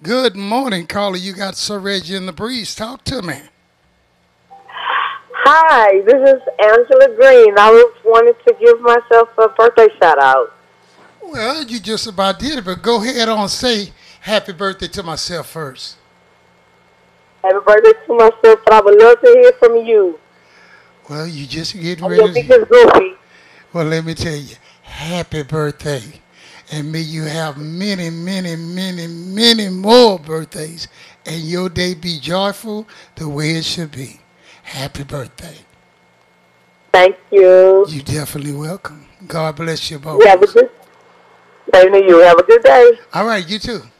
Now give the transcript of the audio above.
Good morning, caller. You got Sir Reggie in the breeze. Talk to me. Hi, this is Angela Green. I was wanted to give myself a birthday shout out. Well, you just about did it, but go ahead on say happy birthday to myself first. Happy birthday to myself, but I would love to hear from you. Well, you just getting I'm your ready to. biggest groupie. Well, let me tell you, happy birthday. And may you have many, many, many, many more birthdays. And your day be joyful the way it should be. Happy birthday. Thank you. You definitely welcome. God bless you You have a both. good same to you. Have a good day. All right, you too.